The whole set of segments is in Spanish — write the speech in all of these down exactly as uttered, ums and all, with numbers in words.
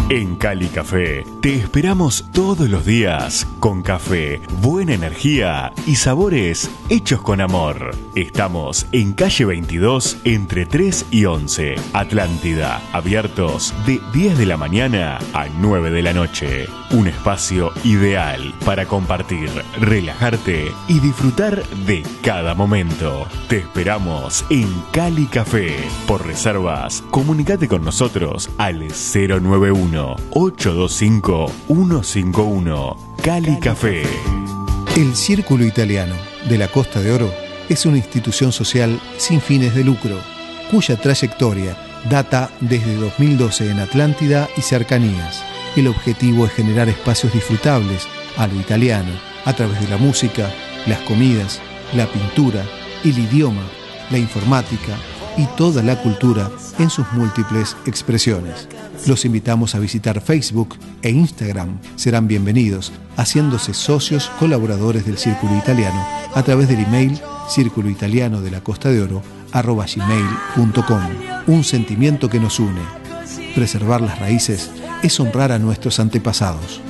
En Cali Café te esperamos todos los días con café, buena energía y sabores hechos con amor. Estamos en calle veintidós entre tres y once, Atlántida, abiertos de diez de la mañana a nueve de la noche. Un espacio ideal para compartir, relajarte y disfrutar de cada momento. Te esperamos en Cali Café. Por reservas, comunícate con nosotros al cero nueve uno, ocho dos cinco, uno cinco uno. Cali Café. El Círculo Italiano de la Costa de Oro es una institución social sin fines de lucro, cuya trayectoria data desde dos mil doce en Atlántida y cercanías. El objetivo es generar espacios disfrutables a lo italiano a través de la música, las comidas, la pintura, el idioma, la informática y toda la cultura en sus múltiples expresiones. Los invitamos a visitar Facebook e Instagram. Serán bienvenidos haciéndose socios colaboradores del Círculo Italiano a través del email círculoitaliano de la Costa de Oro arroba gmail punto com. Un sentimiento que nos une. Preservar las raíces es honrar a nuestros antepasados.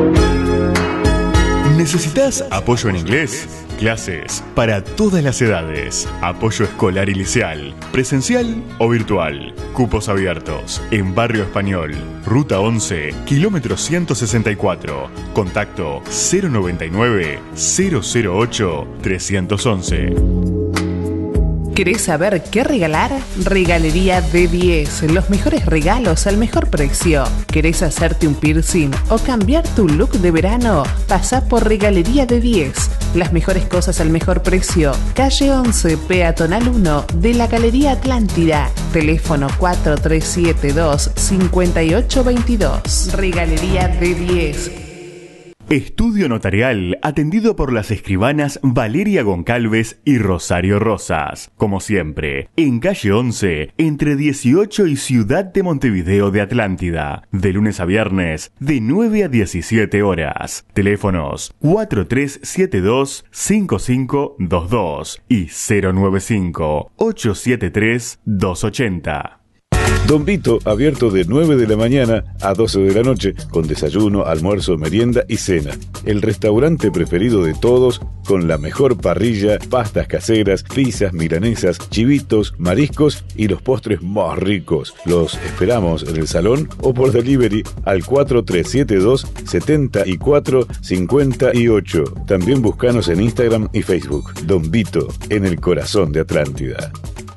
¿Necesitas apoyo en inglés? Clases para todas las edades. Apoyo escolar y liceal, presencial o virtual. Cupos abiertos en Barrio Español, Ruta once, kilómetro ciento sesenta y cuatro. Contacto cero noventa y nueve, cero cero ocho, trescientos once. ¿Querés saber qué regalar? Regalería D diez, los mejores regalos al mejor precio. ¿Querés hacerte un piercing o cambiar tu look de verano? Pasá por Regalería D diez. Las mejores cosas al mejor precio. Calle once, Peatonal uno, de la Galería Atlántida. Teléfono cuatro tres siete dos, cinco ocho dos dos. Regalería D diez. Estudio notarial atendido por las escribanas Valeria Goncalves y Rosario Rosas. Como siempre, en calle once, entre dieciocho y Ciudad de Montevideo de Atlántida. De lunes a viernes, de nueve a diecisiete horas. Teléfonos cuatro tres siete dos, cinco cinco dos dos y cero nueve cinco, ocho siete tres, dos ocho cero. Don Vito, abierto de nueve de la mañana a doce de la noche, con desayuno, almuerzo, merienda y cena. El restaurante preferido de todos, con la mejor parrilla, pastas caseras, pizzas, milanesas, chivitos, mariscos y los postres más ricos. Los esperamos en el salón o por delivery al cuatro tres siete dos, setenta y cuatro, cincuenta y ocho. También búscanos en Instagram y Facebook. Don Vito, en el corazón de Atlántida.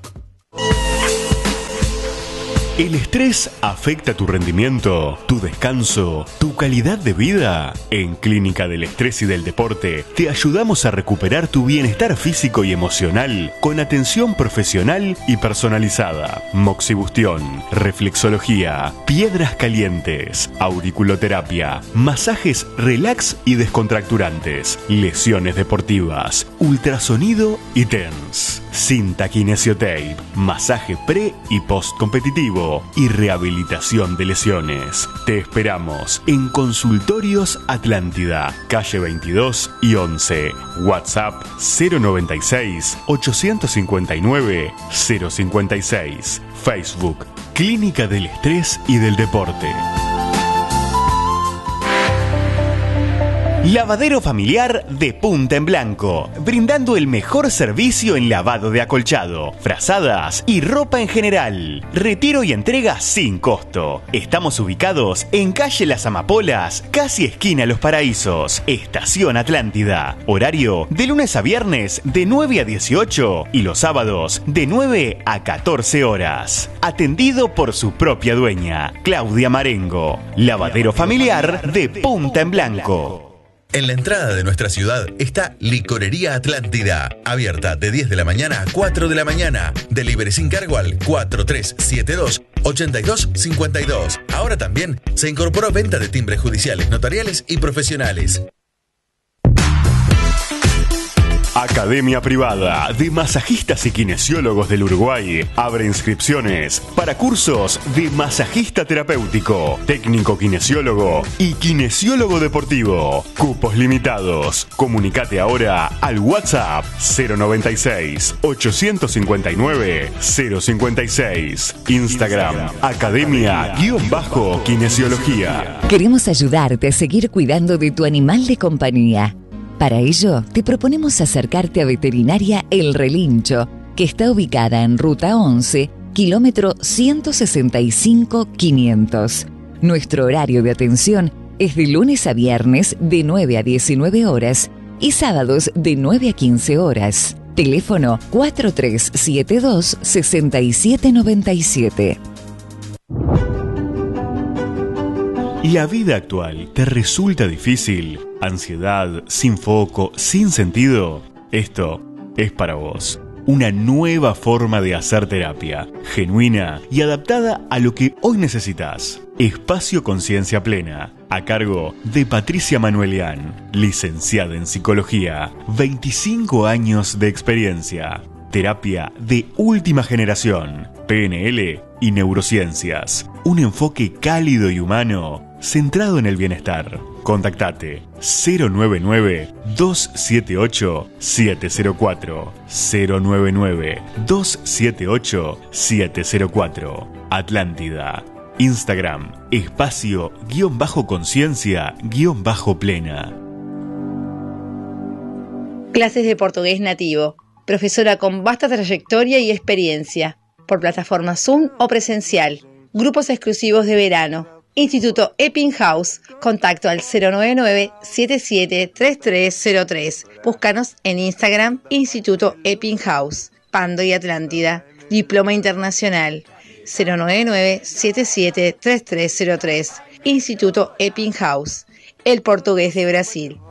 ¿El estrés afecta tu rendimiento, tu descanso, tu calidad de vida? En Clínica del Estrés y del Deporte te ayudamos a recuperar tu bienestar físico y emocional con atención profesional y personalizada. Moxibustión, reflexología, piedras calientes, auriculoterapia, masajes relax y descontracturantes, lesiones deportivas, ultrasonido y T E N S, cinta kinesiotape, masaje pre y post competitivo y rehabilitación de lesiones. Te esperamos en Consultorios Atlántida, calle veintidós y once. WhatsApp cero noventa y seis, ochocientos cincuenta y nueve, cero cincuenta y seis. Facebook Clínica del Estrés y del Deporte. Lavadero familiar de Punta en Blanco, brindando el mejor servicio en lavado de acolchado, frazadas y ropa en general. Retiro y entrega sin costo. Estamos ubicados en calle Las Amapolas, casi esquina Los Paraísos, Estación Atlántida. Horario de lunes a viernes de nueve a dieciocho y los sábados de nueve a catorce horas. Atendido por su propia dueña, Claudia Marengo. Lavadero familiar de Punta en Blanco. En la entrada de nuestra ciudad está Licorería Atlántida, abierta de diez de la mañana a cuatro de la mañana. Delivery sin cargo al cuatro tres siete dos, ocho dos cinco dos. Ahora también se incorporó venta de timbres judiciales, notariales y profesionales. Academia Privada de Masajistas y Kinesiólogos del Uruguay abre inscripciones para cursos de masajista terapéutico, técnico kinesiólogo y kinesiólogo deportivo. Cupos limitados. Comunicate ahora al WhatsApp cero noventa y seis, ochocientos cincuenta y nueve, cero cincuenta y seis. Instagram, Academia-Kinesiología. Queremos ayudarte a seguir cuidando de tu animal de compañía. Para ello, te proponemos acercarte a Veterinaria El Relincho, que está ubicada en Ruta once, kilómetro ciento sesenta y cinco quinientos. Nuestro horario de atención es de lunes a viernes de nueve a diecinueve horas y sábados de nueve a quince horas. Teléfono cuatro tres siete dos, seis siete nueve siete. ¿La vida actual te resulta difícil? ¿Ansiedad, sin foco, sin sentido? Esto es para vos. Una nueva forma de hacer terapia, genuina y adaptada a lo que hoy necesitas. Espacio Conciencia Plena, a cargo de Patricia Manuelian, licenciada en Psicología, veinticinco años de experiencia. Terapia de última generación, P N L y neurociencias. Un enfoque cálido y humano centrado en el bienestar. Contactate cero nueve nueve, dos siete ocho, siete cero cuatro, cero nueve nueve, dos siete ocho, siete cero cuatro. Atlántida. Instagram, espacio guión bajo conciencia guión bajo plena. Clases de portugués nativo. Profesora con vasta trayectoria y experiencia. Por plataforma Zoom o presencial. Grupos exclusivos de verano. Instituto Eppinghaus. Contacto al cero nueve nueve, siete siete tres tres cero tres. Búscanos en Instagram, Instituto Eppinghaus. Pando y Atlántida. Diploma internacional. cero nueve nueve, siete siete tres tres cero tres. Instituto Eppinghaus. El portugués de Brasil.